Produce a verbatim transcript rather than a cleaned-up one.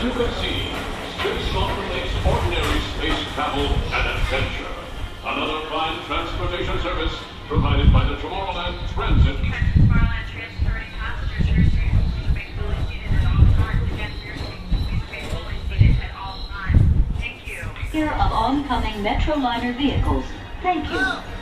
you can see, space makes ordinary space travel an adventure. Another fine transportation service provided by the Tomorrowland Transit. Tomorrowland Transit thirty passengers. Your seat will be fully seated at all times. Again, your seat will be fully seated at all times. Thank you. Here of oncoming Metroliner vehicles. Thank you.